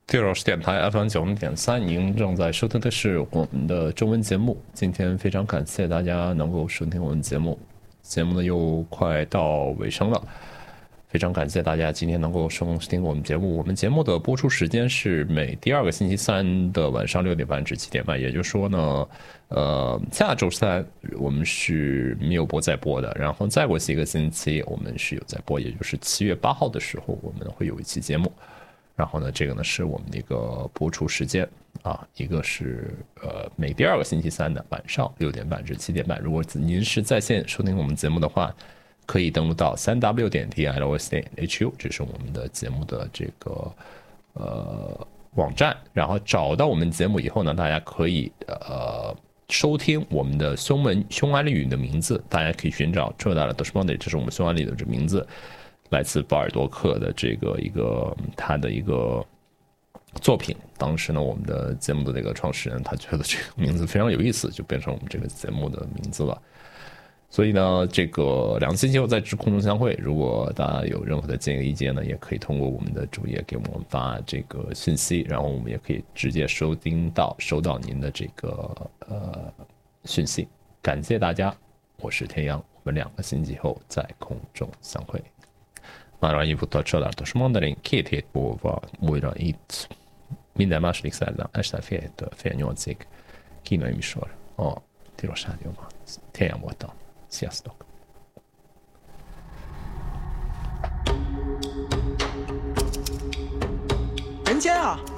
第二是电台 FM90.3，您正在收听的是我们的中文节目。今天非常感谢大家能够收听我们节目，节目呢又快到尾声了，非常感谢大家今天能够收听我们节目。我们节目的播出时间是每第二个星期三的晚上6点半至7点半，也就是说呢，下周三我们是没有再播的，然后再过几个星期我们是有在播，也就是7月8号的时候我们会有一期节目。然后呢，这个呢是我们的一个播出时间啊，一个是每第二个星期三的晚上6点半至7点半。如果您是在线收听我们节目的话，可以登录到3w.dlos.hu， 这是我们的节目的这个网站，然后找到我们节目以后呢，大家可以收听我们的匈牙利语的名字，大家可以寻找这的 Dosmonde， 这是我们匈牙利的这名字。来自保尔多克的这个他的一个作品，当时呢，我们的节目的这个创始人他觉得这个名字非常有意思，就变成我们这个节目的名字了。所以呢，这个2个星期后在空中相会。如果大家有任何的建议意见呢，也可以通过我们的主页给我们发这个信息，然后我们也可以直接收到您的这个讯息。感谢大家，我是天阳，我们2个星期后在空中相会。Már annyit csodálatos mondani, 2 hét múlva újra itt minden második szerdán este fél 7-től fél 8-ig kínai műsor a Tilos Rádióban. Tényleg voltam. Sziasztok! 人间啊，